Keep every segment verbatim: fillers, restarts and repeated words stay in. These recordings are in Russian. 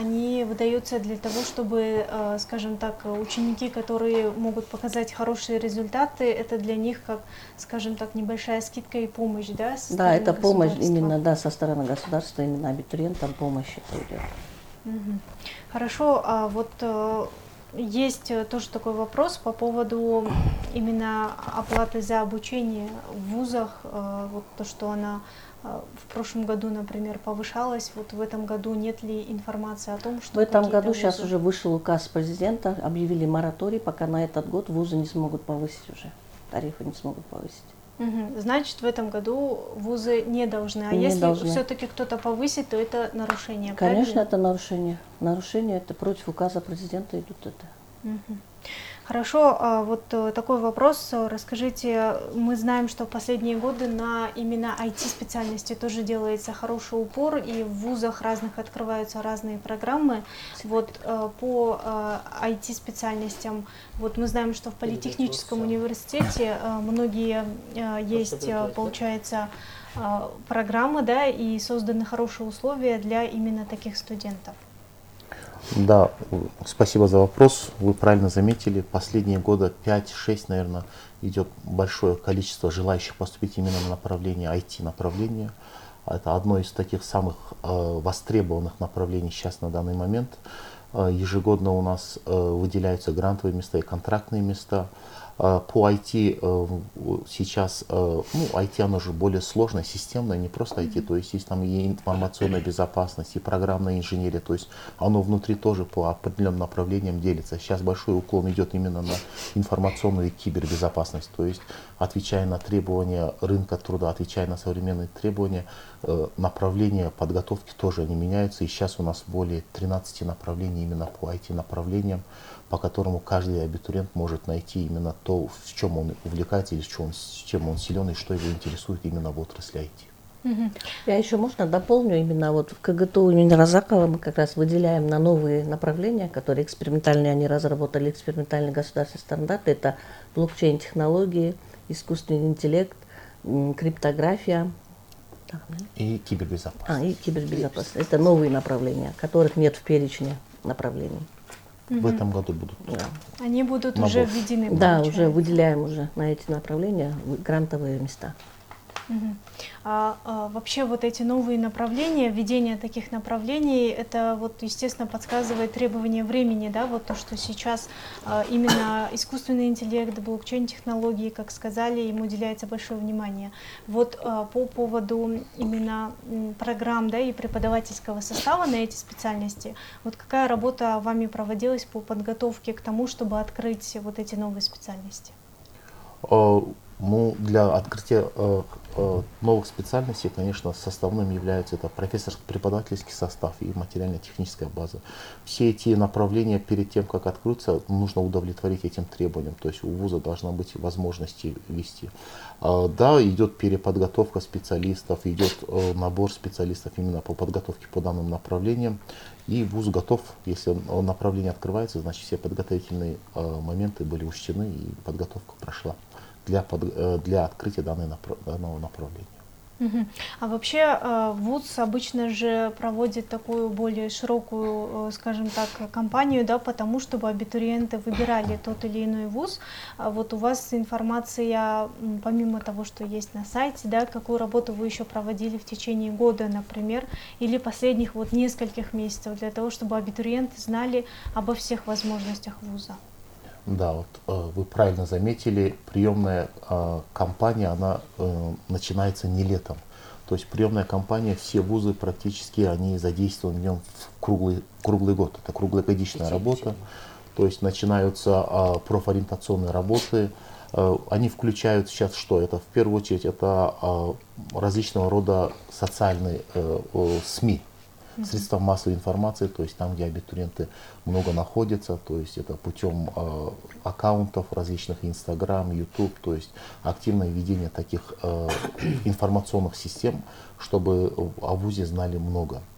они выдаются для того, чтобы, скажем так, ученики, которые могут показать хорошие результаты, это для них, как, скажем так, небольшая скидка и помощь, да? Да, это помощь именно, да, со стороны государства, именно абитуриентам помощь это идет. Угу. Хорошо, а вот есть тоже такой вопрос по поводу именно оплаты за обучение в вузах, вот то, что она в прошлом году, например, повышалась, вот в этом году нет ли информации о том, что... В этом году вузы... сейчас уже вышел указ президента, объявили мораторий, пока на этот год вузы не смогут повысить уже, тарифы не смогут повысить. Угу. Значит, в этом году вузы не должны, а не если все-таки кто-то повысит, то это нарушение, Конечно, правильно? это нарушение. Нарушение, это против указа президента идут это. Угу. Хорошо, а вот такой вопрос. Расскажите, мы знаем, что в последние годы на именно ай ти-специальности тоже делается хороший упор, и в вузах разных открываются разные программы. Вот по ай ти-специальностям, вот мы знаем, что в Политехническом университете многие есть, получается, программы, да, и созданы хорошие условия для именно таких студентов. Да, спасибо за вопрос. Вы правильно заметили, последние года пять-шесть, наверное, идет большое количество желающих поступить именно на направление ай ти-направление. Это одно из таких самых э, востребованных направлений сейчас на данный момент. Э, ежегодно у нас э, выделяются грантовые места и контрактные места. По ай ти сейчас, ну, ай ти оно же более сложное, системное, не просто ай ти, то есть есть там и информационная безопасность, и программная инженерия, то есть оно внутри тоже по определенным направлениям делится. Сейчас большой уклон идет именно на информационную и кибербезопасность, то есть отвечая на требования рынка труда, отвечая на современные требования, направления подготовки тоже не меняются, и сейчас у нас более тринадцати направлений именно по ай ти направлениям, по которому каждый абитуриент может найти именно то, в чем он увлекается или в чем, с чем он силен и что его интересует именно в отрасли ай ти. Угу. Я еще, можно, дополню, именно вот в ка гэ тэ у имени Разакова мы как раз выделяем на новые направления, которые экспериментальные, они разработали экспериментальный государственный стандарт, это блокчейн-технологии, искусственный интеллект, криптография. И кибербезопасность. А, и кибербезопасность. Это новые направления, которых нет в перечне направлений. В этом году будут. Да. Они будут Набор. уже введены. Да, уже выделяем уже на эти направления грантовые места. Угу. А, а вообще вот эти новые направления, введение таких направлений, это вот, естественно, подсказывает требования времени, да, вот то, что сейчас а, именно искусственный интеллект, блокчейн-технологии, как сказали, им уделяется большое внимание. Вот а, по поводу именно программ, да, и преподавательского состава на эти специальности, вот какая работа вами проводилась по подготовке к тому, чтобы открыть вот эти новые специальности? Ну, для открытия э, э, новых специальностей, конечно, составным является это профессорско-преподавательский состав и материально-техническая база. Все эти направления перед тем, как открыться, нужно удовлетворить этим требованиям. То есть у вуза должна быть возможность вести. Э, да, идет переподготовка специалистов, идет э, набор специалистов именно по подготовке по данным направлениям. И вуз готов, если направление открывается, значит все подготовительные э, моменты были учтены и подготовка прошла для, под, для открытия данной, данного направления. Угу. А вообще вуз обычно же проводит такую более широкую, скажем так, кампанию, да, потому чтобы абитуриенты выбирали тот или иной вуз. А вот у вас информация, помимо того, что есть на сайте, да, какую работу вы еще проводили в течение года, например, или последних вот нескольких месяцев, для того, чтобы абитуриенты знали обо всех возможностях вуза? Да, вот э, вы правильно заметили, приемная э, кампания, она э, начинается не летом. То есть приемная кампания, все вузы практически, они задействованы в нем в круглый, круглый год. Это круглогодичная работа. То есть начинаются э, профориентационные работы. Э, они включают сейчас что? Это в первую очередь это э, различного рода социальные э, э, СМИ. Средства массовой информации, то есть там, где абитуриенты много находятся, то есть это путем э, аккаунтов различных, Инстаграм, Ютуб, то есть активное ведение таких э, информационных систем, чтобы о вузе знали много.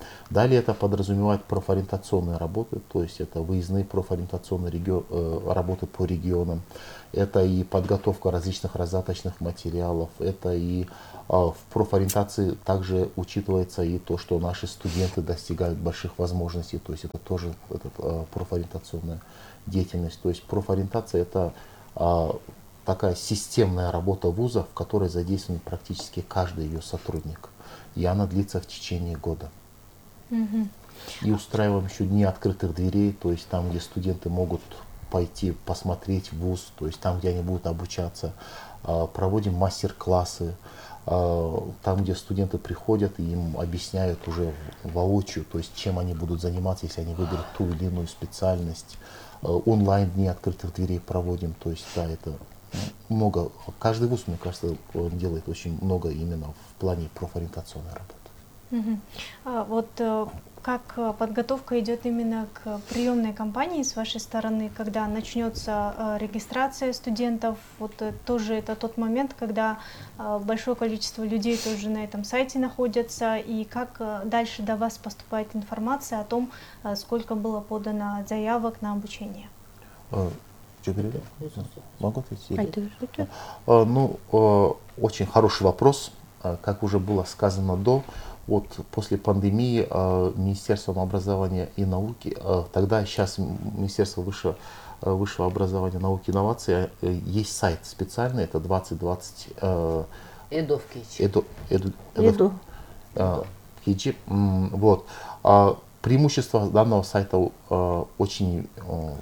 Далее это подразумевает профориентационные работы, то есть это выездные профориентационные регион, э, работы по регионам, это и подготовка различных раздаточных материалов, это и э, в профориентации также учитывается и то, что наши студенты достигают больших возможностей, то есть это тоже это, э, профориентационная деятельность. То есть профориентация это э, такая системная работа вуза, в которой задействован практически каждый ее сотрудник. И она длится в течение года. Мгм. И устраиваем еще дни открытых дверей, то есть там, где студенты могут пойти посмотреть вуз, то есть там, где они будут обучаться. А, Проводим мастер-классы, а, там, где студенты приходят и им объясняют уже воочию, то есть чем они будут заниматься, если они выберут ту или иную специальность. А, Онлайн дни открытых дверей проводим, то есть да, это много. Каждый вуз, мне кажется, он делает очень много именно в плане профориентационной работы. Мгм. А вот э, как э, подготовка идет именно к приемной кампании с вашей стороны, когда начнется э, регистрация студентов? Вот э, тоже это тот момент, когда э, большое количество людей тоже на этом сайте находятся, и как э, дальше до вас поступает информация о том, э, сколько было подано заявок на обучение? А, Что говорили? Могу ответить? Или- Айтыңызшы. А, Ну, а, очень хороший вопрос. А, Как уже было сказано до, вот после пандемии а, Министерством образования и науки, а, тогда сейчас Министерство высшего, а, высшего образования, науки и инноваций, а, э, есть сайт специальный, это двадцать двадцать а, Эдовкич. Эду, эду, Эду. а, Киджи. М, Вот. А, Преимущество данного сайта а, очень а,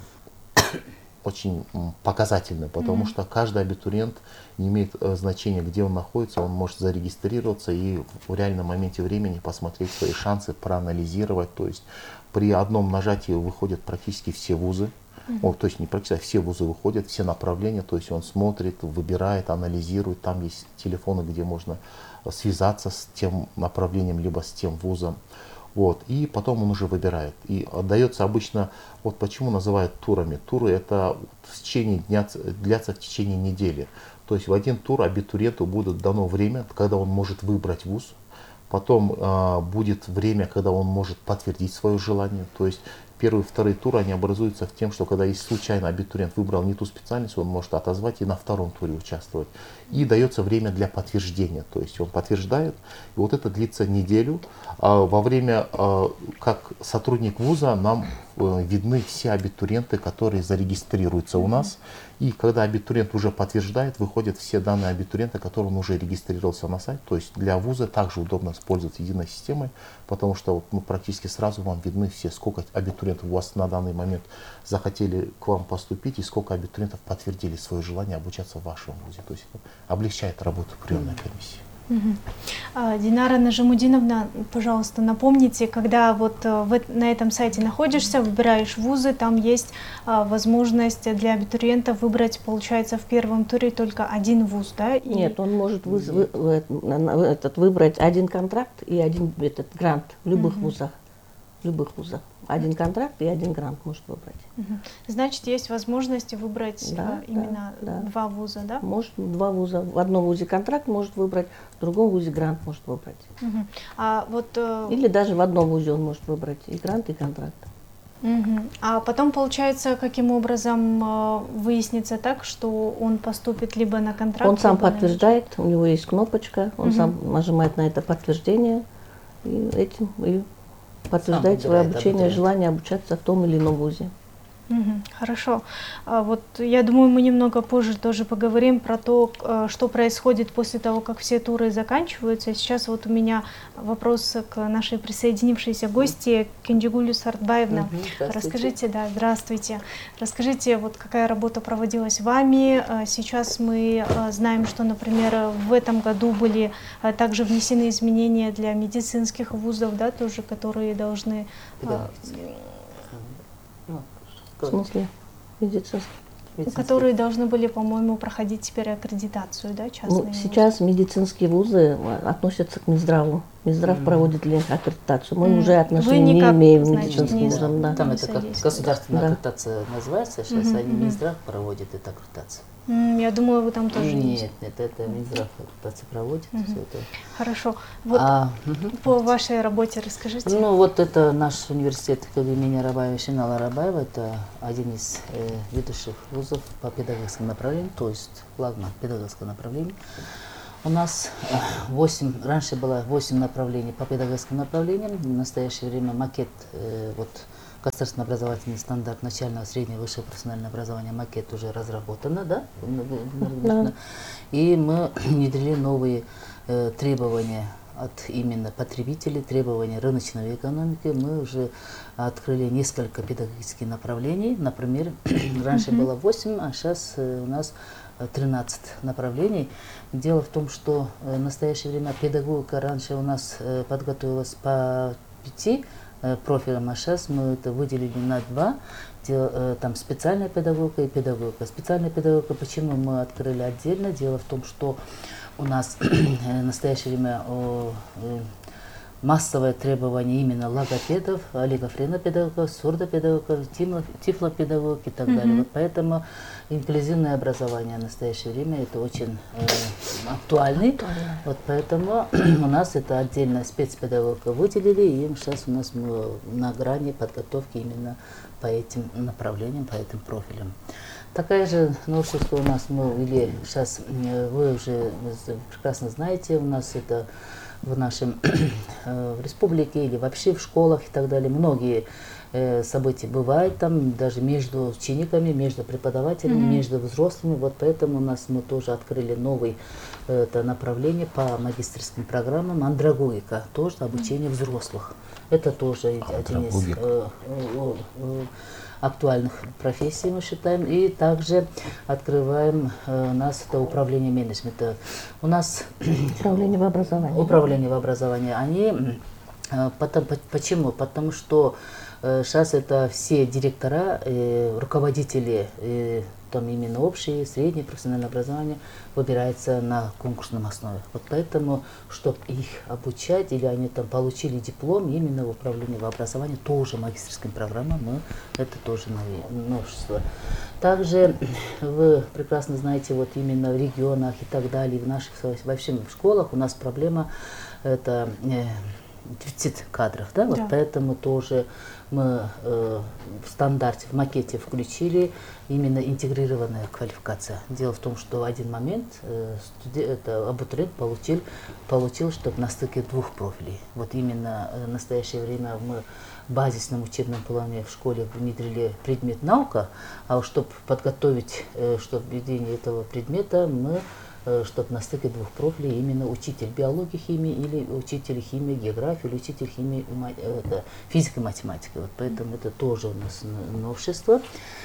очень м, показательны, потому Мгм. что каждый абитуриент не имеет э, значения, где он находится, он может зарегистрироваться и в реальном моменте времени посмотреть свои шансы, проанализировать. То есть при одном нажатии выходят практически все вузы, О, то есть не практически, а все вузы выходят, все направления, то есть он смотрит, выбирает, анализирует, там есть телефоны, где можно связаться с тем направлением, либо с тем вузом. Вот, и потом он уже выбирает. И отдается обычно, вот почему называют турами. Туры это в течение дня, длятся в течение недели. То есть в один тур абитуриенту будет дано время, когда он может выбрать вуз. Потом э, будет время, когда он может подтвердить свое желание. То есть первый и второй тур они образуются в тем, что когда если случайно абитуриент выбрал не ту специальность, он может отозвать и на втором туре участвовать. И дается время для подтверждения. То есть он подтверждает, и вот это длится неделю. А во время, а, как сотрудник вуза, нам э, видны все абитуриенты, которые зарегистрируются у нас. И когда абитуриент уже подтверждает, выходят все данные абитуриента, которые он уже регистрировался на сайт. То есть для вуза также удобно использовать единой системой, потому что вот, ну, практически сразу вам видны все, сколько абитуриентов у вас на данный момент захотели к вам поступить и сколько абитуриентов подтвердили свое желание обучаться в вашем вузе. То есть это облегчает работу приемной комиссии. Мгм. А, Динара Нажимудиновна, пожалуйста, напомните, когда вот э, в эт- на этом сайте находишься, выбираешь вузы, там есть а, возможность для абитуриентов выбрать, получается, в первом туре только один вуз, да? И- Нет, он может выз- вы- вы- на- на- этот, выбрать один контракт и один этот, грант в любых Мгм. вузах. В любых вузах. Один контракт и один грант может выбрать. Мгм. Значит, есть возможность выбрать Да, э, именно да, да. два вуза, да? Может два вуза. В одном вузе контракт может выбрать, в другом вузе грант может выбрать. Мгм. А вот э, Или даже в одном вузе он может выбрать и грант, и контракт. мгм. А потом, получается, каким образом э, выяснится так, что он поступит либо на контракт, Он сам либо на- подтверждает, у него есть кнопочка, он Мгм. сам нажимает на это подтверждение и этим и подтверждает свое выбирает обучение, абитуриент. желание обучаться в том или ином вузе. Мгм. Хорошо. А вот я думаю, мы немного позже тоже поговорим про то, к- э, что происходит после того, как все туры заканчиваются. Сейчас вот у меня вопрос к нашей присоединившейся гости Кенджигулю Сартбаевна. Мгм. Здравствуйте. Расскажите, да, здравствуйте. Расскажите, вот какая работа проводилась вами. Э, Сейчас мы э, знаем, что, например, э, в этом году были э, также внесены изменения для медицинских вузов, да, тоже, которые должны э, Ну, В смысле медицинский? которые должны были, по-моему, проходить теперь аккредитацию, да, частные Ну, вузы? сейчас медицинские вузы а, относятся к Минздраву. Минздрав М. проводит ли аккредитацию. Мы М. уже Вы отношения не никак, имеем значит, с этим не- вузом. Да. Там не это как содействует. государственная Да. аккредитация называется сейчас, Мгм, они мгм. Минздрав проводит эту аккредитацию. М, Я думаю, вы там тоже Нет, есть. нет, это Минздрав аккредитацию проводит. Мгм. Всё это. Хорошо. Вот А, мгм. по вашей работе расскажите. Ну, вот это наш университет имени Арабаева, Шинала Арабаева, это один из э, ведущих вузов по педагогическому направлению, то есть флагман педагогического направления. У нас восемь, раньше было восемь направлений по педагогическим направлениям, в настоящее время макет, э, вот, государственный образовательный стандарт начального, среднего, высшего профессионального образования, макет уже разработано, да? Да. И мы внедрили новые э, требования от именно потребителей, требования рыночной экономики. Мы уже открыли несколько педагогических направлений. Например, раньше было восемь, а сейчас у нас тринадцать направлений. Дело в том, что в настоящее время педагогика раньше у нас подготовилась по пяти профилям, а сейчас мы это выделили на два. Там специальная педагогика и педагогика. Специальная педагогика, почему мы открыли отдельно? Дело в том, что у нас в настоящее время массовое требование именно логопедов, олигофренопедагогов, сурдопедагогов, тифлопедагогов и так далее. Вот поэтому инклюзивное образование в настоящее время это очень э, актуальный. Вот поэтому у нас это отдельная спецпедагогика выделили, и сейчас у нас мы на грани подготовки именно по этим направлениям, по этим профилям. Такая же новшество у нас мы ввели, сейчас вы уже прекрасно знаете, у нас это в нашем э, в республике или вообще в школах и так далее. Многие э, события бывают там, даже между учениками, между преподавателями, mm-hmm. между взрослыми. Вот поэтому у нас мы тоже открыли новое э, это направление по магистерским программам андрогогика, тоже обучение mm-hmm. взрослых. Это тоже один из э, э, э, актуальных профессий, мы считаем. И также открываем э, у нас это управление менеджмента. У нас управление в образовании. Управление в образовании. Они, э, потом, почему? Потому что э, сейчас это все директора, э, руководители, э, там именно общее, среднее профессиональное образование выбирается на конкурсном основе. Вот поэтому, чтобы их обучать, или они там получили диплом именно в управлении в образовании, тоже магистерским программам, мы, это тоже новшество. Также вы прекрасно знаете, вот именно в регионах и так далее, в наших, вообще в школах у нас проблема это э, дефицит кадров, да? Вот да. Поэтому тоже мы э, в стандарте, в макете включили именно интегрированная квалификация. Дело в том, что в один момент э, студент, это, абитуриент получил, получил, чтобы на стыке двух профилей. Вот именно э, в настоящее время мы в базисном учебном плане в школе внедрили предмет наука, а чтобы подготовить, э, чтобы введение этого предмета, мы чтобы на стыке двух профилей именно учитель биологии, химии или учитель химии, географии, или учитель химии, это, физики, математики. Вот поэтому это тоже у нас новшество.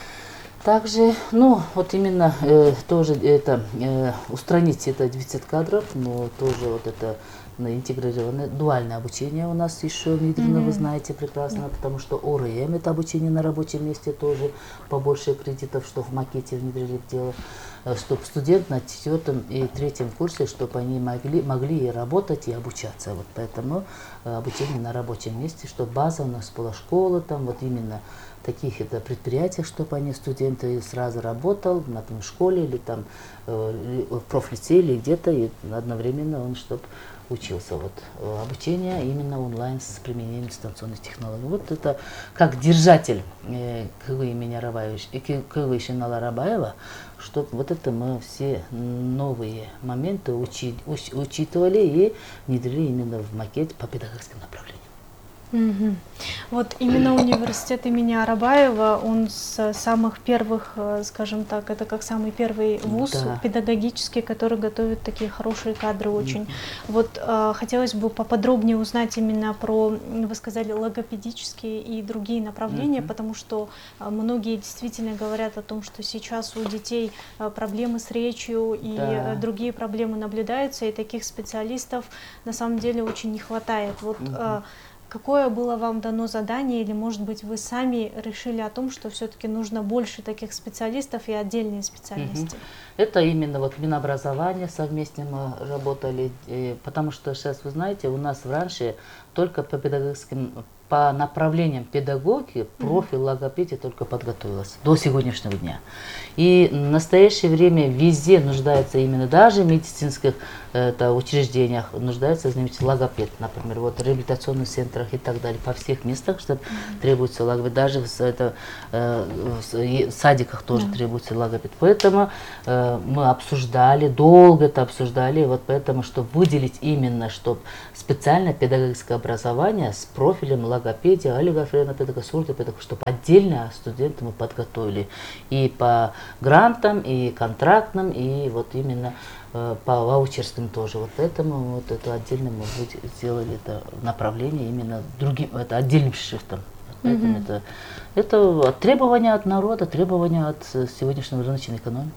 Также, ну, вот именно э, тоже это э, устранить это дефицит кадров, но тоже вот это интегрированное дуальное обучение у нас еще внедрено, mm-hmm. вы знаете прекрасно, mm-hmm. потому что ОРМ это обучение на рабочем месте тоже побольше кредитов, что в макете внедрили в дело, чтобы студент на четвертом и третьем курсе, чтобы они могли, могли и работать, и обучаться. Вот поэтому обучение на рабочем месте, чтобы база у нас была школа, там вот именно таких это предприятиях, чтобы они, студенты, сразу работал, например, в школе или там э, в профлицее или где-то, и одновременно он, чтобы учился. Вот обучение именно онлайн с применением дистанционных технологий. Вот это как держатель э, КВ имени Арабаева, КВ Шинала Арабаева, чтобы вот это мы все новые моменты учи, уч, учитывали и внедрили именно в макет по педагогическим направлениям. Угу. Вот именно университет имени Арабаева, он с самых первых, скажем так, это как самый первый вуз да. педагогический, который готовит такие хорошие кадры очень. Mm-hmm. Вот э, хотелось бы поподробнее узнать именно про, вы сказали, логопедические и другие направления, mm-hmm. потому что э, многие действительно говорят о том, что сейчас у детей э, проблемы с речью и да. э, другие проблемы наблюдаются, и таких специалистов на самом деле очень не хватает. Вот mm-hmm. э, какое было вам дано задание, или, может быть, вы сами решили о том, что все-таки нужно больше таких специалистов и отдельные специальности? Мгм. Это именно вот Минобразование совместно мы работали, э, потому что сейчас, вы знаете, у нас раньше только по педагогическим, по направлениям педагогики профиль логопедии только подготовилась до сегодняшнего дня. И в настоящее время везде нуждается именно, даже в медицинских это, учреждениях нуждается, знаете, логопед, например, вот в реабилитационных центрах и так далее, по всех местах, что требуется логопед, даже в, это, э, в садиках тоже да. требуется логопед. Поэтому э, мы обсуждали, долго это обсуждали, вот поэтому, чтобы выделить именно, чтобы специальное педагогическое образование с профилем логопедия, олигофрена педагога, сурдопедагога, чтобы отдельно студенты мы подготовили и по грантам, и контрактным, и вот именно э, по ваучерским тоже. Вот поэтому вот это отдельно мы сделали это направление именно другим, это отдельным шрифтом. Поэтому mm-hmm. это, это требования от народа, требования от сегодняшнего рыночной экономики.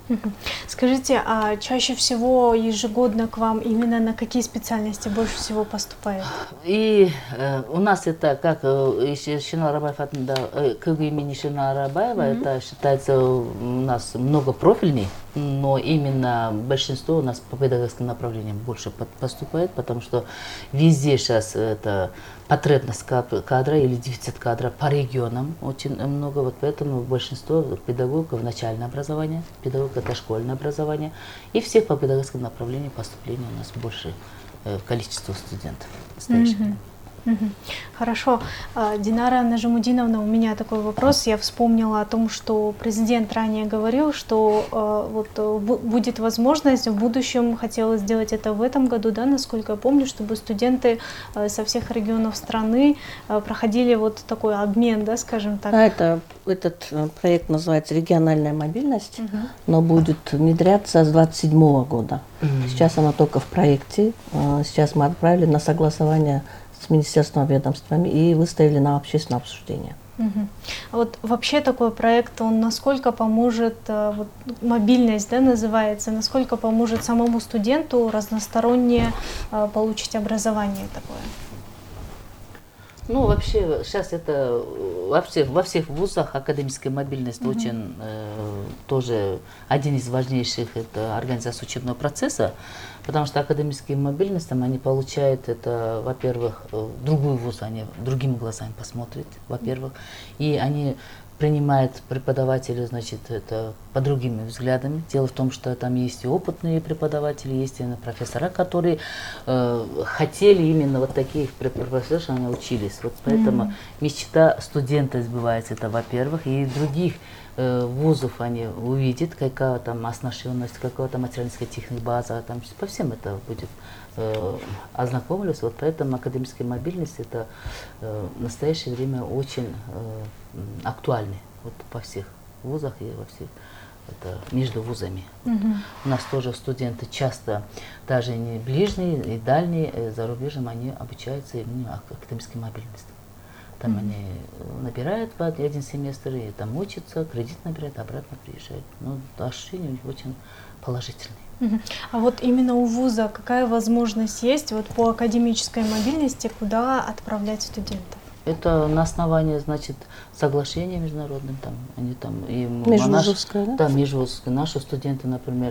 Скажите, а чаще всего ежегодно к вам именно на какие специальности больше всего поступает? И э, у нас это как Шенал Арабаев, э, КГ имени Шенала Арабаева, mm-hmm. это считается у нас многопрофильный, но именно большинство у нас по педагогическим направлениям больше поступает, потому что везде сейчас это потребность кадра или дефицит кадра по регионам очень много, вот поэтому большинство педагогов начальное образование, педагогов дошкольное образование, и всех по педагогическим направлениям поступления у нас больше э, количество студентов. Mm-hmm. Mm-hmm. Хорошо. Динара Нажимудиновна, у меня такой вопрос. Я вспомнила о том, что президент ранее говорил, что э, вот будет возможность в будущем, хотела сделать это в этом году, да, насколько я помню, чтобы студенты э, со всех регионов страны э, проходили вот такой обмен, да, скажем так. А это, этот проект называется «Региональная мобильность», угу. но будет внедряться с двадцать седьмого года. Угу. Сейчас она только в проекте. Сейчас мы отправили на согласование с министерством, ведомствами и выставили на общественное обсуждение. Угу. А вот вообще такой проект, он насколько поможет, вот, мобильность, да, называется, насколько поможет самому студенту разносторонне получить образование такое? Ну, вообще, сейчас это во всех, во всех вузах академическая мобильность mm-hmm. очень э, тоже один из важнейших, это организация учебного процесса, потому что академические мобильность, там, они получают это, во-первых, другой вуз, они другими глазами посмотрят, во-первых, и они принимает преподавателей, значит, это по другими взглядами. Дело в том, что там есть и опытные преподаватели, есть и профессора, которые э, хотели именно вот таких профессоров, что они учились. Вот поэтому mm-hmm. мечта студента сбывается, это во-первых, и других э, вузов они увидят, какая там оснащенность, какая там материальная техническая база, там по всем это будет э, ознакомились. Вот поэтому академическая мобильность это э, в настоящее время очень э, актуальны вот по всех вузах и во всех это, между вузами. Mm-hmm. У нас тоже студенты часто, даже не ближние и дальние, за рубежем, они обучаются именно академической мобильности. Там mm-hmm. они набирают в один семестр и там учатся, кредит набирают, обратно приезжают. Ну, ощущения у них очень положительные. Mm-hmm. А вот именно у вуза какая возможность есть вот по академической мобильности, куда отправлять студентов? Это на основании, значит, соглашения международным, там, они там, и межвузовское, наш, да? Да, межвузовское. Наши студенты, например,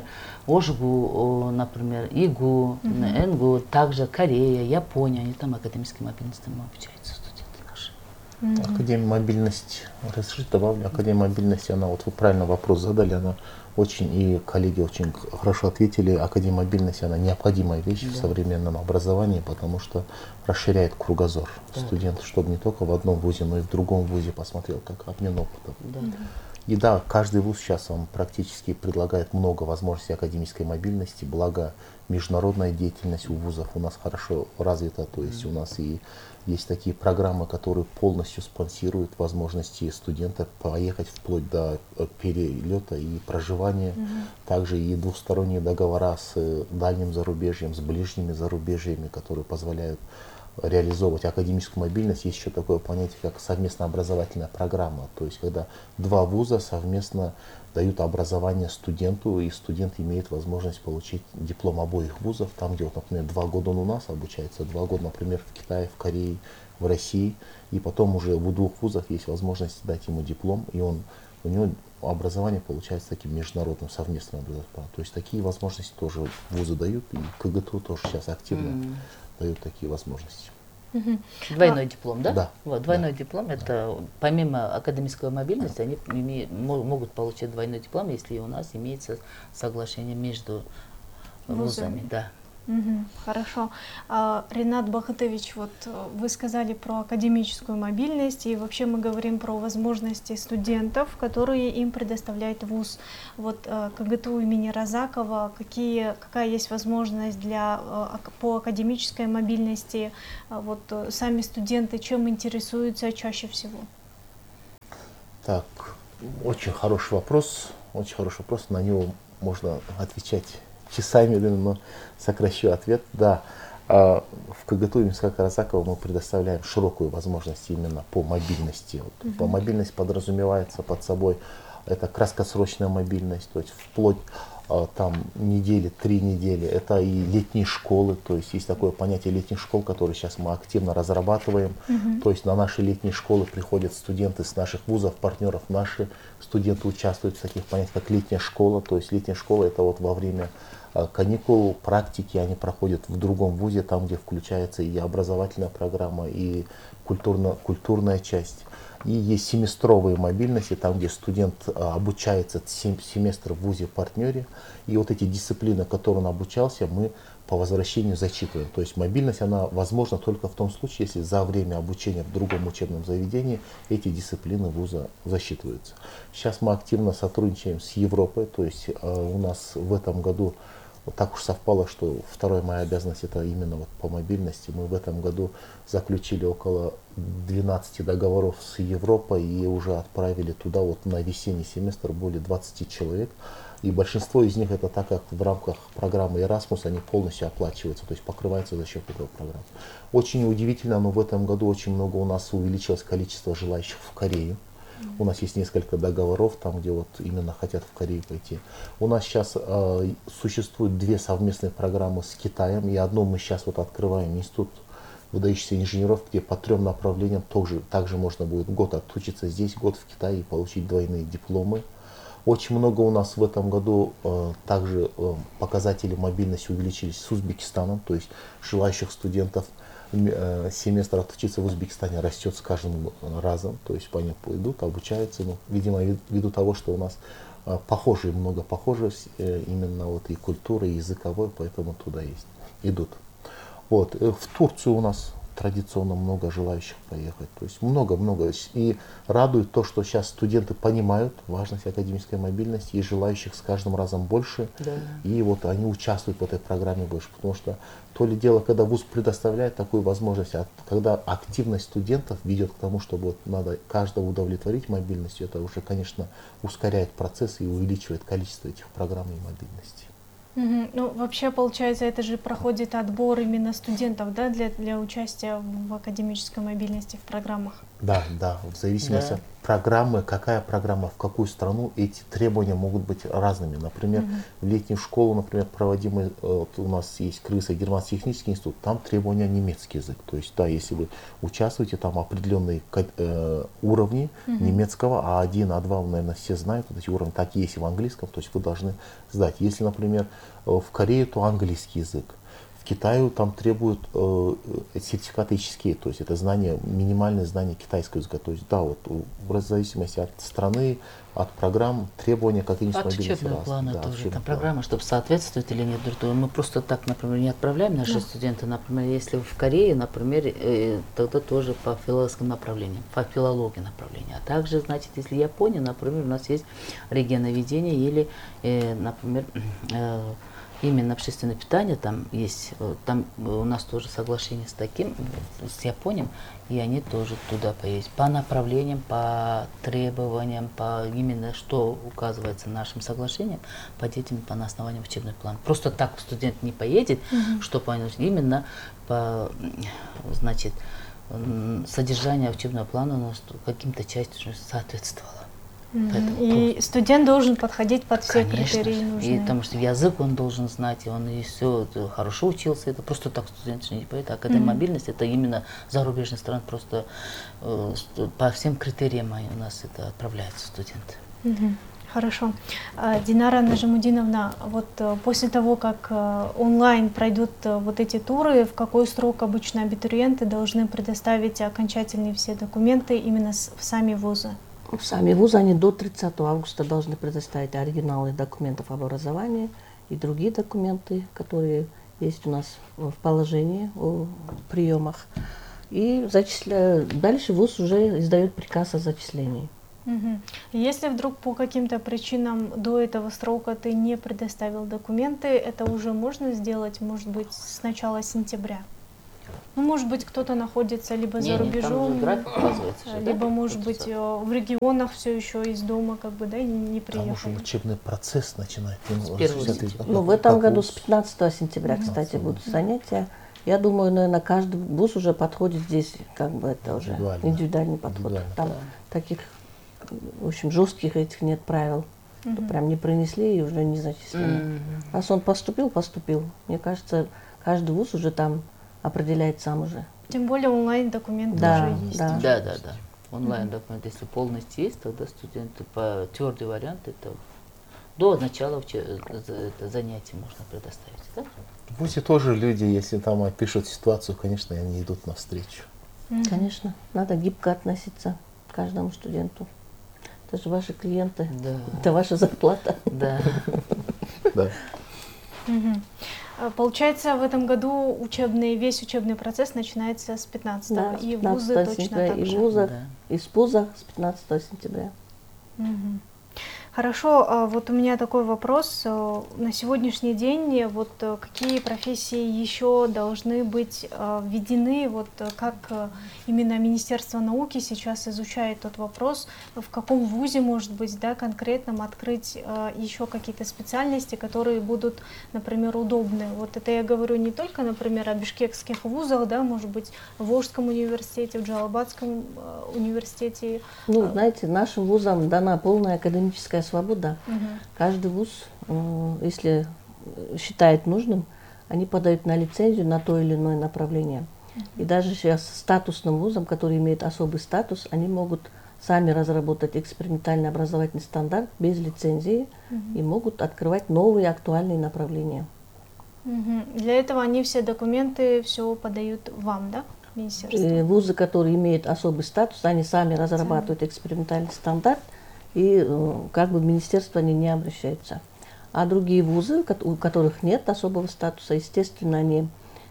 ОЖГУ, например, ИГУ, uh-huh. НГУ, также Корея, Япония, они там академической мобильностью обучаются, студенты наши. Uh-huh. Академия мобильности, разрешите добавлю, Академия мобильности, она, вот вы правильно вопрос задали, она очень, и коллеги очень хорошо ответили, Академия мобильности, она необходимая вещь да. в современном образовании, потому что расширяет кругозор да. студентов, чтобы не только в одном вузе, но и в другом вузе посмотрел, как обмен опытом. Да. И да, каждый вуз сейчас он практически предлагает много возможностей академической мобильности, благо международная деятельность у вузов у нас хорошо развита, то есть mm-hmm. у нас и есть такие программы, которые полностью спонсируют возможности студента поехать вплоть до перелета и проживания. Mm-hmm. Также и двусторонние договора с дальним зарубежьем, с ближними зарубежьями, которые позволяют реализовывать академическую мобильность. Есть еще такое понятие, как совместная образовательная программа. То есть, когда два вуза совместно дают образование студенту, и студент имеет возможность получить диплом обоих вузов. Там, где, вот, например, два года он у нас обучается, два года, например, в Китае, в Корее, в России, и потом уже в двух вузах есть возможность дать ему диплом, и он, у него образование получается таким международным совместным образованием. То есть такие возможности тоже вузы дают, и КГТУ тоже сейчас активно mm. дают такие возможности. Двойной а, диплом, да? Да. Вот, двойной да. диплом, это помимо академической мобильности, они име, могут получить двойной диплом, если у нас имеется соглашение между вузами. вузами да. Угу, хорошо. А, Ринат Бахытович, вот вы сказали про академическую мобильность, и вообще мы говорим про возможности студентов, которые им предоставляет вуз. Вот КГТУ имени Разакова, какие, какая есть возможность для, по академической мобильности? Вот сами студенты чем интересуются чаще всего? Так, очень хороший вопрос, очень хороший вопрос, на него можно отвечать часами, но сокращу ответ. Да, в КГТУ имени Разакова мы предоставляем широкую возможность именно по мобильности. Вот, uh-huh. По мобильность подразумевается под собой это краткосрочная мобильность, то есть вплоть там недели, три недели. Это и летние школы, то есть есть такое понятие летних школ, которые сейчас мы активно разрабатываем. Uh-huh. То есть на наши летние школы приходят студенты с наших вузов, партнеров. Наши студенты участвуют в таких понятиях, как летняя школа. То есть летняя школа это вот во время каникул, практики, они проходят в другом вузе, там, где включается и образовательная программа, и культурно, культурная часть. И есть семестровые мобильности, там, где студент обучается семестр в вузе-партнере. И вот эти дисциплины, которые он обучался, мы по возвращению зачитываем. То есть мобильность, она возможна только в том случае, если за время обучения в другом учебном заведении эти дисциплины вуза засчитываются. Сейчас мы активно сотрудничаем с Европой, то есть у нас в этом году вот так уж совпало, что вторая моя обязанность это именно вот по мобильности. Мы в этом году заключили около двенадцати договоров с Европой и уже отправили туда вот на весенний семестр более двадцати человек. И большинство из них это так как в рамках программы Erasmus они полностью оплачиваются, то есть покрываются за счет этой программы. Очень удивительно, но в этом году очень много у нас увеличилось количество желающих в Корею. У нас есть несколько договоров, там, где вот именно хотят в Корею пойти. У нас сейчас э, существуют две совместные программы с Китаем, и одну мы сейчас вот открываем, институт выдающихся инженеров, где по трем направлениям тоже, также можно будет год отучиться здесь, год в Китае и получить двойные дипломы. Очень много у нас в этом году э, также э, показатели мобильности увеличились с Узбекистаном, то есть желающих студентов семестр отучиться в Узбекистане растет с каждым разом, то есть они идут, обучаются, ну, видимо, ввиду того, что у нас похожие, много похожих, именно вот и культуры, и языковой, поэтому туда есть, идут. Вот. В Турцию у нас традиционно много желающих поехать, то есть много-много. И радует то, что сейчас студенты понимают важность академической мобильности, и желающих с каждым разом больше, да. И вот они участвуют в этой программе больше, потому что то ли дело, когда вуз предоставляет такую возможность, а когда активность студентов ведет к тому, чтобы вот надо каждого удовлетворить мобильностью, это уже, конечно, ускоряет процесс и увеличивает количество этих программ и мобильности. Угу. Ну, вообще, получается, это же проходит отбор именно студентов, да, для, для участия в академической мобильности в программах? Да, да, в зависимости да. от программы, какая программа, в какую страну, эти требования могут быть разными. Например, угу. в летнюю школу, например, проводимый, вот у нас есть Крыса, Германский технический институт, там требования немецкий язык. То есть, да, если вы участвуете, там определенные э, уровни угу. немецкого, а один, а два, наверное, все знают, вот эти уровни, так и есть и в английском, то есть вы должны сдать. Если, например, в Корее, то английский язык. В Китае там требуют э, сертификаты ИЧСКИ, то есть это знание, минимальное знание китайского языка. То есть да, вот в зависимости от страны, от программ, требования как и от учебного плана да, тоже, там программа, чтобы соответствовать или нет. Мы просто так, например, не отправляем наши да. студенты, например, если в Корее, например, э, тогда тоже по филологическим направлениям, по филологии направления. А также, значит, если Япония, например, у нас есть регионоведение или, э, например, э, именно общественное питание, там есть, там у нас тоже соглашение с таким, с Японией, и они тоже туда поедут. По направлениям, по требованиям, по именно что указывается нашим соглашением, по детям, по на основанию учебного плана. Просто так студент не поедет, mm-hmm. чтобы он именно по, значит, содержание учебного плана у нас каким-то частью соответствовало. Поэтому, и студент должен подходить под все конечно, критерии нужные. И потому что язык он должен знать, и он и все хорошо учился. Это просто так студент не поет. Академия Мгм. мобильности это именно зарубежных стран, просто э, ст- по всем критериям они- у нас это отправляются студенты. Мгм. Хорошо. А, Динара Нажамудиновна, вот э, после того, как э, онлайн пройдут э, вот эти туры, в какой срок обычно абитуриенты должны предоставить окончательные все документы именно с- в сами вузы? Сами вузы, они до тридцатого августа должны предоставить оригиналы документов об образовании и другие документы, которые есть у нас в положении о приемах. И зачисля... дальше вуз уже издает приказ о зачислении. Мгм. Если вдруг по каким-то причинам до этого срока ты не предоставил документы, это уже можно сделать, может быть, с начала сентября? Ну, может быть, кто-то находится либо за Не, не, там рубежом, уже график указывается же, да? либо, может Вот быть, это. э, в регионах все еще из дома, как бы, да, и не Там приехали. уже учебный процесс начинает. С первого осуществлять. Ну, в Как этом году вуз. с пятнадцатого сентября, кстати, будут занятия. Я думаю, наверное, каждый вуз уже подходит здесь, как бы это уже Индивидуально. индивидуальный подход. Индивидуально, Там да. таких, в общем, жестких этих нет правил. Что прям не принесли и уже не зачислены. Мгм. Раз он поступил, поступил. Мне кажется, каждый вуз уже там определяет сам уже. Тем более онлайн документы Да, уже есть. да. Да, да, да. Онлайн документ, если полностью есть, тогда студенты по твердый вариант это до начала уче- за- это занятий можно предоставить. Да? В ВУЗе тоже люди, если там опишут ситуацию, конечно, они идут навстречу. Мгм. Конечно, надо гибко относиться к каждому студенту. Это же ваши клиенты, Да. это ваша зарплата. Да. Да. Мгм. А, Получается, в этом году учебный, весь учебный процесс начинается с пятнадцатого, Да, с и вузы пятнадцатого точно сентября так и же. в вузах, Да. и с ПУЗа с пятнадцатого сентября. Мгм. Хорошо, а вот у меня такой вопрос. э, На сегодняшний день э, вот э, какие профессии еще должны быть э, введены, вот э, как э, именно Министерство науки сейчас изучает тот вопрос, в каком вузе, может быть, да, конкретном открыть э, еще какие-то специальности, которые будут, например, удобны. Вот это я говорю не только, например, о бишкекских вузах, да, может быть, в Волжском университете, в Джалабадском э, университете. Ну, знаете, нашим вузам дана полная академическая свобода. Мгм. Каждый вуз, э, если считает нужным, они подают на лицензию на то или иное направление. И даже сейчас статусным вузам, которые имеют особый статус, они могут сами разработать экспериментальный образовательный стандарт без лицензии и могут открывать новые актуальные направления. Мгм. Для этого они все документы все подают вам, да, министерство? И вузы, которые имеют особый статус, они сами разрабатывают экспериментальный стандарт, и э, как бы в министерство они не обращаются. А другие вузы, ко- у которых нет особого статуса, естественно, они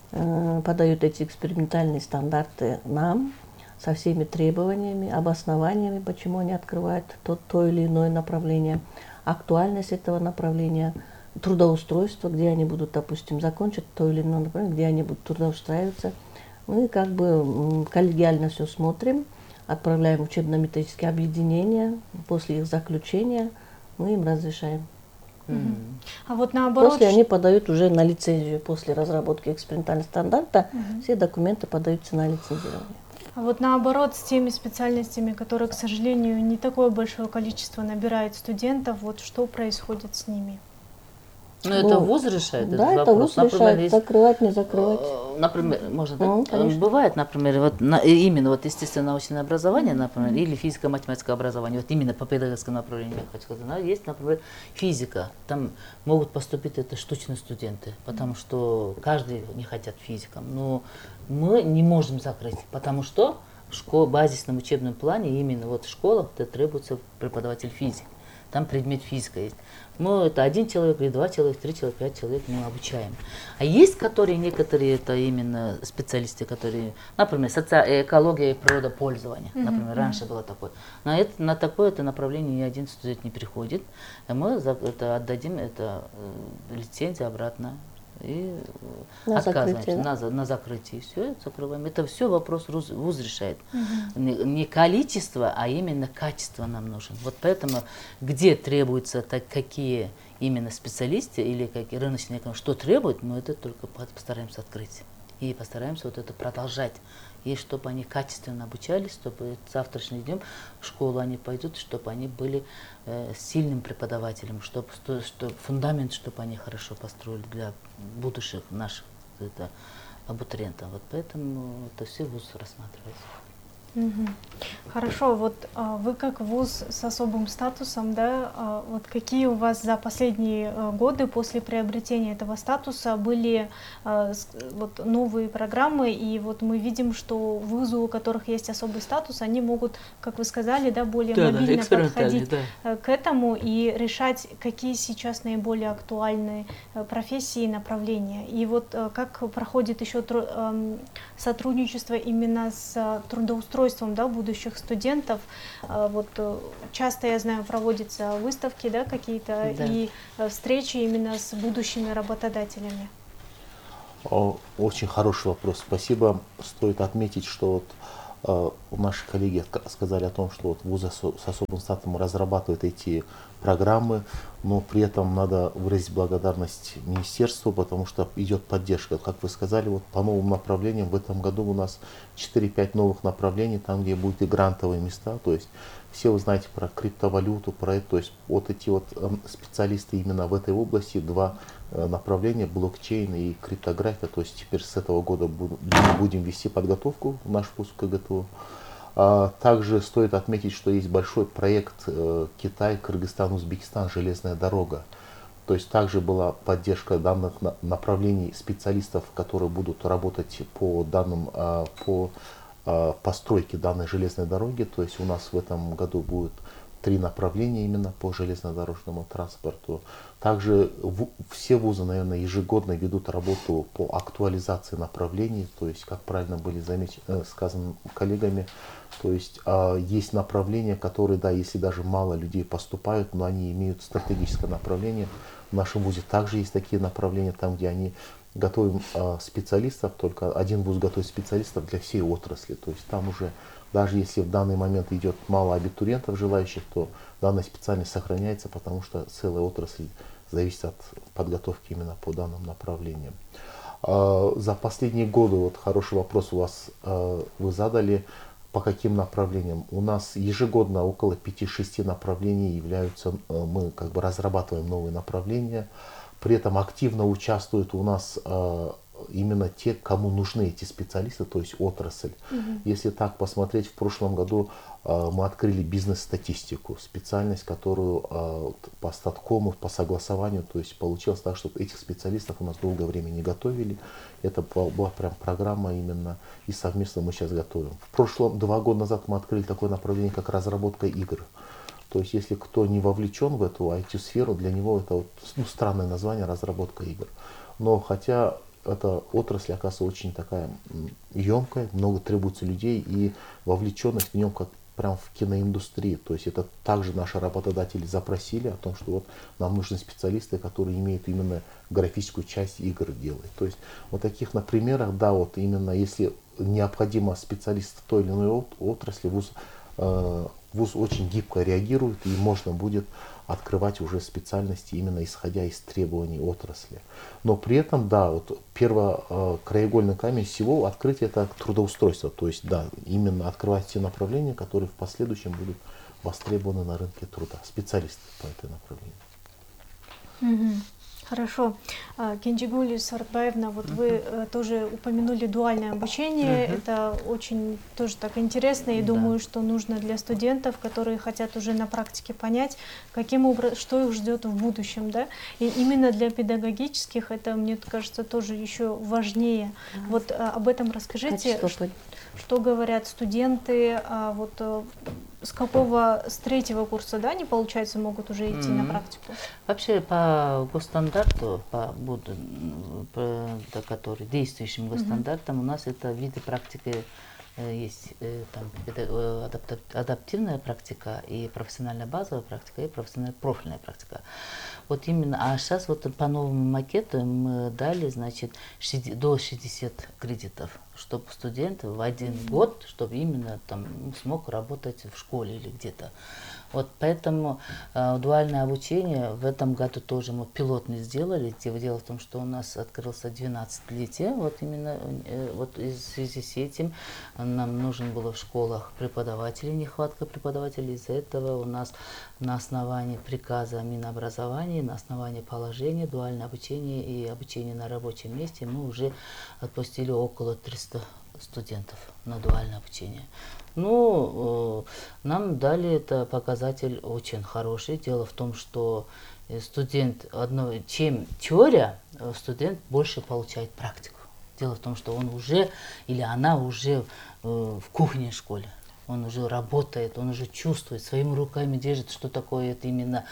э, подают эти экспериментальные стандарты нам со всеми требованиями, обоснованиями, почему они открывают то, то или иное направление, актуальность этого направления, трудоустройство, где они будут, допустим, закончить то или иное направление, где они будут трудоустраиваться. Мы как бы м, коллегиально все смотрим, отправляем в учебно-методические объединения, после их заключения мы им разрешаем. М. А вот наоборот, После они подают уже на лицензию, после разработки экспериментального стандарта, все документы подаются на лицензирование. а вот наоборот, с теми специальностями, которые, к сожалению, не такое большое количество набирает студентов, вот что происходит с ними? Ну, это Ну, вуз решает Да, этот это вопрос. вуз решает, есть, закрывать, не закрывать. э, например, можно, да? Ну, Э, конечно. Бывает, например, вот на- э, именно вот естественно научное образование, например, или физико-математическое образование, вот именно по педагогическому направлению, я хочу сказать, да, есть, например, физика. Там могут поступить это штучные студенты, потому что каждый не хотят физикам. Но мы не можем закрыть, потому что в школе, базисном учебном плане, именно вот в школах это требуется преподаватель физики. Там предмет физика есть. Мы это один человек, или два человека, три человека, пять человек мы обучаем. А есть, которые некоторые, это именно специалисты, которые, например, соци... экология и природопользование, например, раньше было такое. На, это, на такое это направление ни один студент не приходит. И мы за это отдадим это э, лицензию обратно. И э, На отказываемся закрытие, да? на, за- на закрытие. Все, закрываем. Это все вопрос вуз, вуз решает. Не, не количество, а именно качество нам нужен. Вот поэтому, где требуются так, какие именно специалисты или какие рыночные экономики, что требуют, мы это только по- постараемся открыть. И постараемся вот это продолжать. и чтобы они качественно обучались, чтобы завтрашним днем в школу они пойдут, чтобы они были э, сильным преподавателем, чтобы, чтобы фундамент, чтобы они хорошо построили для будущих наших это, абитуриентов. Вот поэтому это все вуз рассматривается. Угу. Хорошо, вот а, вы как вуз с особым статусом, да, а, вот какие у вас за последние а, годы после приобретения этого статуса были а, с, вот новые программы, и вот мы видим, что вузы, у которых есть особый статус, они могут, как вы сказали, да, более да, мобильно да, подходить да. к этому и решать, какие сейчас наиболее актуальные профессии и направления. И вот а, как проходит еще тру, а, сотрудничество именно с трудоустройством, да, будущих студентов. Вот часто, я знаю, проводятся выставки, да, какие-то, да. и встречи именно с будущими работодателями. Очень хороший вопрос. Спасибо. Стоит отметить, что вот наши коллеги сказали о том, что вот вузы с особым статусом разрабатывают эти программы, но при этом надо выразить благодарность министерству, потому что идет поддержка. Как вы сказали, вот по новым направлениям в этом году у нас четыре-пять новых направлений, там, где будут и грантовые места, то есть все вы знаете про криптовалюту, про это, то есть вот эти вот специалисты именно в этой области, два направления, блокчейн и криптография, то есть теперь с этого года будем вести подготовку в наш вуз КГТУ. Также стоит отметить, что есть большой проект Китай, Кыргызстан, Узбекистан, железная дорога. То есть также была поддержка данных направлений специалистов, которые будут работать по данным, по постройке данной железной дороги. То есть у нас в этом году будет три направления именно по железнодорожному транспорту. Также в, все вузы, наверное, ежегодно ведут работу по актуализации направлений, то есть, как правильно были замеч... сказано коллегами, то есть э, есть направления, которые, да, если даже мало людей поступают, но они имеют стратегическое направление. В нашем вузе также есть такие направления, там, где они готовим э, специалистов, только один вуз готовит специалистов для всей отрасли, то есть там уже даже если в данный момент идет мало абитуриентов желающих, то данная специальность сохраняется, потому что целая отрасль зависит от подготовки именно по данным направлениям. За последние годы, вот хороший вопрос у вас вы задали, по каким направлениям. У нас ежегодно около пяти-шести направлений являются, мы как бы разрабатываем новые направления, при этом активно участвуют у нас именно те, кому нужны эти специалисты, то есть отрасль. Mm-hmm. Если так посмотреть, в прошлом году э, мы открыли бизнес-статистику, специальность, которую э, по статкому, по согласованию, то есть получилось так, что этих специалистов у нас долгое время не готовили. Это была прям программа именно, и совместно мы сейчас готовим. В прошлом, два года назад мы открыли такое направление, как разработка игр. То есть если кто не вовлечен в эту ай ти-сферу, для него это вот, ну, странное название разработка игр. Но хотя эта отрасль, оказывается, очень такая емкая, много требуется людей, и вовлеченность в нем как прям в киноиндустрии. То есть это также наши работодатели запросили о том, что вот нам нужны специалисты, которые имеют именно графическую часть игр делать. То есть вот таких на примерах, да, вот именно если необходимо специалист в той или иной отрасли, вуз, э, вуз очень гибко реагирует, и можно будет открывать уже специальности, именно исходя из требований отрасли. Но при этом, да, вот первый э, краеугольный камень всего открытие — это трудоустройство. То есть, да, именно открывать те направления, которые в последующем будут востребованы на рынке труда. Специалисты по этой направлению. Mm-hmm. Хорошо. Кенжигуль Сартбаевна, вот uh-huh. вы uh, тоже упомянули дуальное обучение. Uh-huh. Это очень тоже так интересно, и да. Думаю, что нужно для студентов, которые хотят уже на практике понять, каким образом, что их ждет в будущем, да. И именно для педагогических это, мне кажется, тоже еще важнее. Uh-huh. Вот uh, об этом расскажите, что, что говорят студенты, uh, вот uh, с какого, с третьего курса, да, они, получается, могут уже идти mm-hmm. на практику? Вообще по госстандарту, по, по, по который, действующим госстандартам, mm-hmm. у нас это виды практики есть, там, адаптивная практика и профессиональная базовая практика и профессиональная профильная практика. Вот именно, а сейчас вот по новому макету мы дали, значит, до шестидесяти кредитов, чтобы студент в один mm-hmm. год, чтобы именно там смог работать в школе или где-то. Вот поэтому э, дуальное обучение в этом году тоже мы пилотный сделали. Дело в том, что у нас открылся двенадцатилетие. Вот именно э, вот в связи с этим нам нужен было в школах преподавателей, нехватка преподавателей. Из-за этого у нас на основании приказа Минобразования, на основании положения дуальное обучение и обучение на рабочем месте мы уже отпустили около трёхсот студентов на дуальное обучение. Ну, э, нам дали это показатель очень хороший. Дело в том, что студент, одно, чем теория, студент больше получает практику. Дело в том, что он уже или она уже э, в кухне в школе. Он уже работает, он уже чувствует, своими руками держит, что такое это именно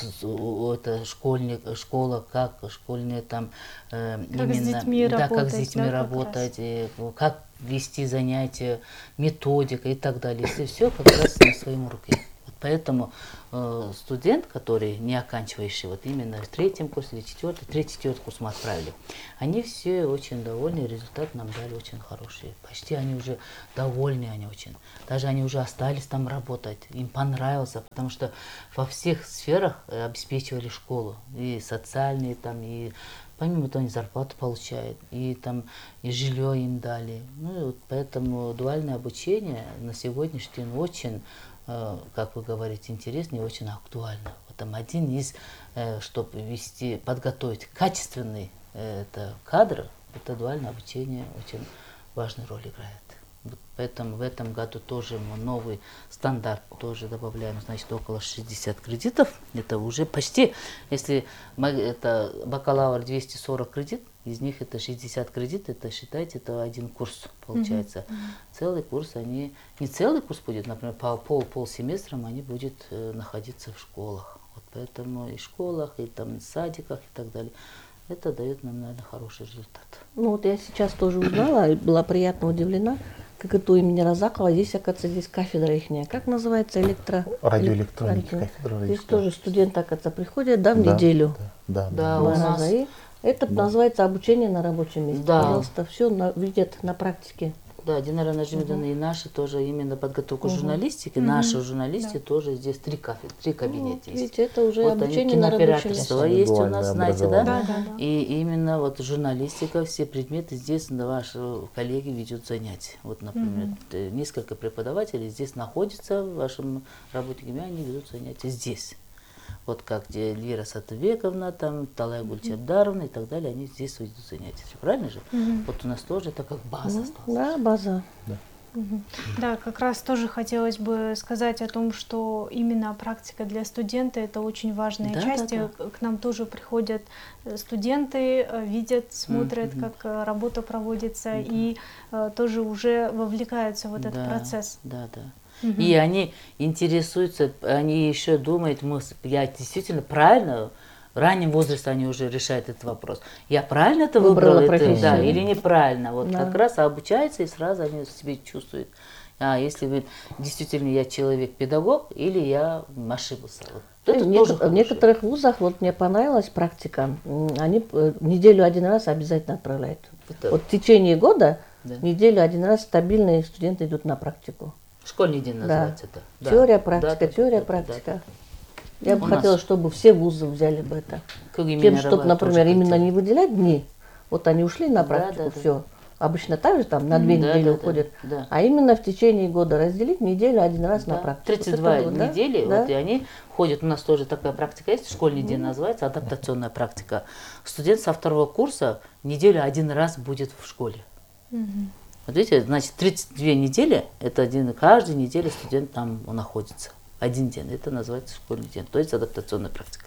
это школьник, школа, как школьные там э, как именно, с детьми да, работать, как с детьми да, работать, и, как вести занятия, методика и так далее. Если все как раз на своем руке. Вот поэтому э, студент, который не оканчивающий, вот именно в третьем курсе или четвертый, третий, четвертый курс мы отправили, они все очень довольны, результат нам дали очень хороший. Почти они уже довольны, они очень. Даже они уже остались там работать, им понравился, потому что во всех сферах обеспечивали школу, и социальные там, и помимо того, они зарплату получают, и там и жилье им дали. Ну и вот поэтому дуальное обучение на сегодняшний день очень, э, как вы говорите, интересно и очень актуально. Вот там один из, э, чтобы вести, подготовить качественный э, это кадр, это дуальное обучение очень важную роль играет. Вот поэтому в этом году тоже мы новый стандарт тоже добавляем, значит, около шестидесяти кредитов. Это уже почти, если мы, это бакалавр двести сорок кредит, из них это шестьдесят кредит, это считайте, это один курс получается. Mm-hmm. Целый курс, они, не целый курс будет, например, по пол, пол семестром они будут э, находиться в школах. Вот поэтому и в школах, и там в садиках и так далее. Это дает нам, наверное, хороший результат. Ну вот я сейчас тоже узнала, была приятно удивлена, как это у имени Разакова, здесь, оказывается, здесь кафедра ихняя. Как называется? Электро... Радиоэлектроники, кафедра. Здесь тоже студенты, оказывается, приходят, да, в да, неделю. Да, да. Да, да. у нас... И это да. называется обучение на рабочем месте. Да. Пожалуйста, все на, видят на практике. Да, Динара Нажимовна и наши тоже именно подготовку угу. журналистики. Угу. Наши журналисты да. тоже здесь три кафедры, три кабинета ну, есть. Видите, это уже вот обучение на рабочем месте. Есть у нас, знаете, да? Да, да, да? И именно вот журналистика, все предметы здесь ваши коллеги ведут занятия. Вот, например, угу. несколько преподавателей здесь находятся, вашим работниками, они ведут занятия здесь. Вот как где Лира Сатыбековна, там, Талая Гульчабдаровна и так далее, они здесь ведут занятия. Правильно же? Mm-hmm. Вот у нас тоже это как база. Mm-hmm. Да, база. Да. Mm-hmm. Да, как раз тоже хотелось бы сказать о том, что именно практика для студента – это очень важная да, часть. Да, да. К нам тоже приходят студенты, видят, смотрят, mm-hmm. как работа проводится, mm-hmm. и uh, тоже уже вовлекаются в этот да, процесс. Да, да. Угу. И они интересуются, они еще думают, мы, я действительно правильно, в раннем возрасте они уже решают этот вопрос. Я правильно это выбрала, выбрала это, да, или неправильно. Вот да. как раз обучаются и сразу они себя чувствуют. А если вы действительно я человек-педагог или я ошибался. Вот. Это в, тоже нек- в некоторых вузах, вот мне понравилась практика, они неделю один раз обязательно отправляют. Это... Вот в течение года да. неделю один раз стабильные студенты идут на практику. Школьный день называется да. это. Да. Теория, практика, да, теория, да, практика. Да. Я бы У хотела, нас... чтобы все вузы взяли бы это. Тем, чтобы, например, именно хотели. не выделять дни. Вот они ушли на практику, да, да, все. Да. Обычно так же там на две да, недели да, уходят. Да, да. А именно в течение года разделить неделю один раз да. на практику. тридцать два вот недели, да? Вот, и они ходят. У нас тоже такая практика есть, школьный mm-hmm. день называется, адаптационная практика. Студент со второго курса неделю один раз будет в школе. Mm-hmm. Вот видите, значит, тридцать две недели, это один, каждую неделю студент там находится. Один день, это называется школьный день, то есть адаптационная практика.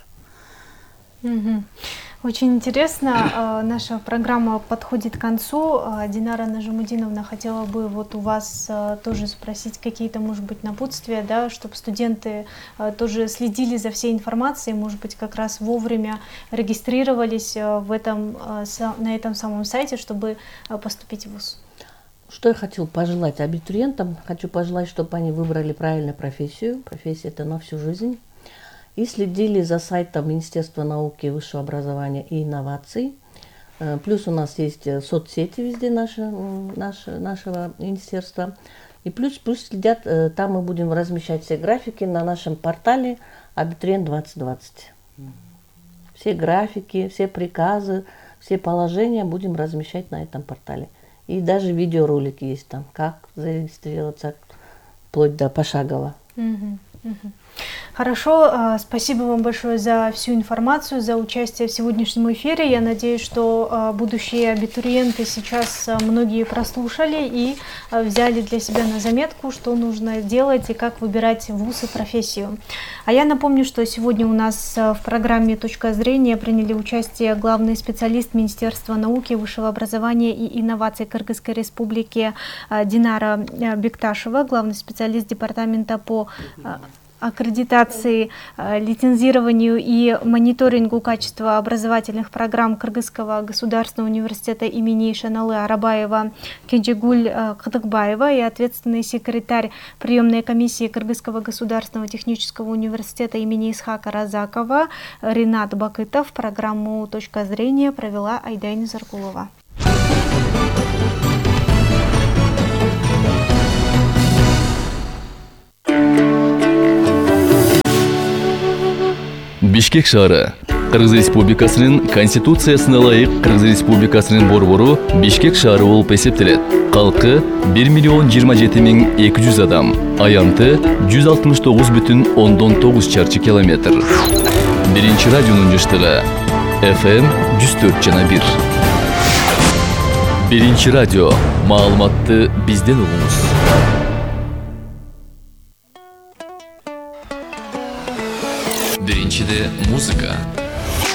Угу. Очень интересно, наша программа подходит к концу. Динара Нажимудиновна, хотела бы вот у вас тоже спросить какие-то, может быть, напутствия, да, чтобы студенты тоже следили за всей информацией, может быть, как раз вовремя регистрировались в этом, на этом самом сайте, чтобы поступить в вуз. Что я хочу пожелать абитуриентам? Хочу пожелать, чтобы они выбрали правильную профессию. Профессия – это на всю жизнь. И следили за сайтом Министерства науки, высшего образования и инноваций. Плюс у нас есть соцсети везде наши, наши, нашего министерства. И плюс, плюс следят, э, там мы будем размещать все графики на нашем портале Абитуриент двадцать двадцать. Все графики, все приказы, все положения будем размещать на этом портале. И даже видеоролики есть там, как зарегистрироваться, вплоть до пошагово. Мгм, мгм. Хорошо, спасибо вам большое за всю информацию, за участие в сегодняшнем эфире. Я надеюсь, что будущие абитуриенты сейчас многие прослушали и взяли для себя на заметку, что нужно делать и как выбирать вуз и профессию. А я напомню, что сегодня у нас в программе «Точка зрения» приняли участие главный специалист Министерства науки, высшего образования и инноваций Кыргызской Республики Динара Бекташева, главный специалист департамента по аккредитации, лицензированию и мониторингу качества образовательных программ Кыргызского государственного университета имени Шаналы Арабаева Кенжегуль Кадыкбаева и ответственный секретарь приемной комиссии Кыргызского государственного технического университета имени Исхака Разакова Ринат Бакытов. Программу «Точка зрения» провела Айдайна Заркулова. Бишкек шаары. Кыргыз Республикасынын Конституциясына ылайык Кыргыз Республикасынын борбору Бишкек шаары болуп эсептелет. Калкы бир миллион жыйырма жети миң эки жүз адам. Аянты жүз алтымыш тогуз бүтүн ондон тогуз чарчы километр. Биринчи радионун жыштыгы эф эм жүз төрт жана бир. Биринчи радио. Маалыматты бизден угуңуз. Биринчиде музыка.